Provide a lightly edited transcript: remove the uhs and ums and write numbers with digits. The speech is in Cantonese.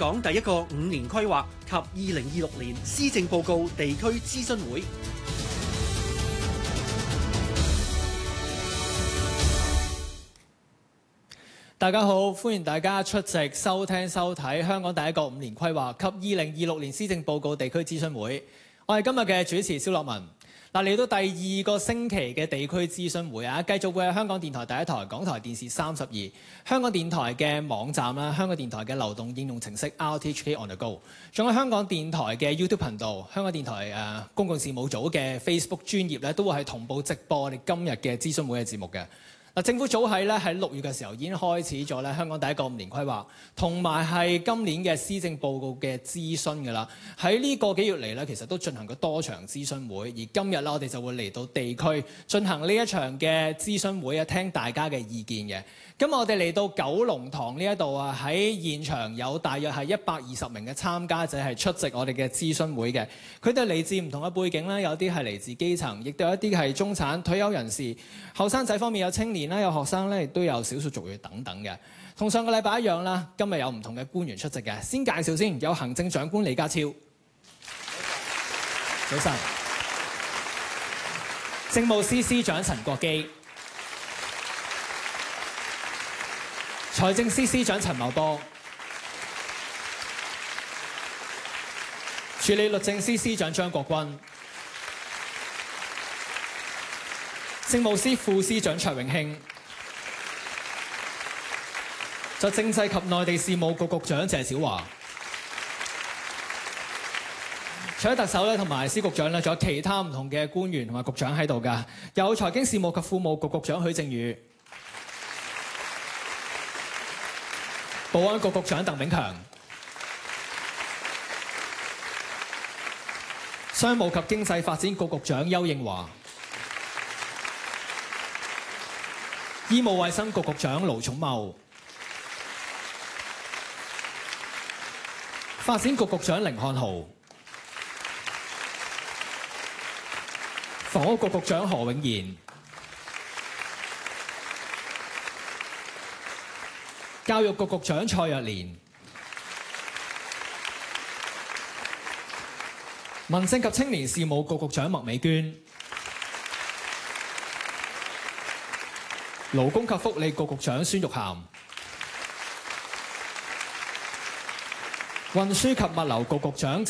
港第一個5年規劃及2026年施政報告地區諮詢會。 大家好，歡迎大家出席收聽收睇香港第一個5年規劃及2026年施政報告地區諮詢會。我係今日嘅主持蕭樂文。嚟到第2個星期嘅地區諮詢會啊，繼續會係香港電台第一台、港台電視32、香港電台嘅網站啦、香港電台嘅流動應用程式 RTHK On The Go， 仲有香港電台嘅 YouTube 頻道、香港電台公共事務組嘅 Facebook 專頁咧，都會係同步直播我哋今日嘅諮詢會嘅節目嘅。政府早喺6月嘅時候已經開始咗香港第一個5年規劃，同埋係今年嘅施政報告嘅諮詢㗎啦。喺呢個幾月嚟咧，其實都進行過多場諮詢會，而今日咧我哋就會嚟到地區進行呢一場嘅諮詢會啊，聽大家嘅意見嘅。今日我哋嚟到九龍塘呢一度啊，喺現場有大約係120名嘅參加者係出席我哋嘅諮詢會嘅。佢哋嚟自唔同嘅背景啦，有啲係嚟自基層，亦都有一啲係中產、退休人士、後生仔方面有青年啦，有學生咧，亦都有少數族裔等等嘅。同上個禮拜一樣啦，今日有唔同嘅官員出席嘅。先介紹先，有行政長官李家超，早晨；政務司司長陳國基。財政司司長陳茂波，署理律政司司長張國軍，政務司副司長卓永興，政制及內地事務局局長謝小華。除咗特首咧同埋司局長咧，仲有其他唔同嘅官員同埋局長喺度㗎，有財經事務及庫務局局長許正宇。保安局局長鄧炳強，商務及經濟發展局局長丘應樺，醫務衛生局局長盧寵茂，發展局局長甯漢豪，房屋局局長何永賢，教育局局長蔡若蓮，民政及青年事務局局長麥美娟，勞工及福利局局長孫玉菡，運輸及物流局局長